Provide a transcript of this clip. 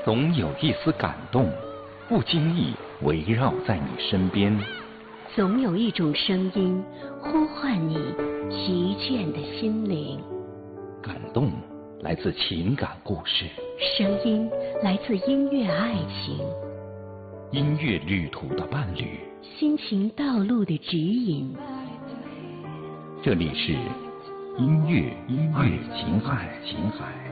总有一丝感动，不经意围绕在你身边。 总有一种声音呼唤你疲倦的心灵。 感动来自情感故事， 声音来自音乐爱情， 音乐旅途的伴侣， 心情道路的指引。 这里是音乐爱情海。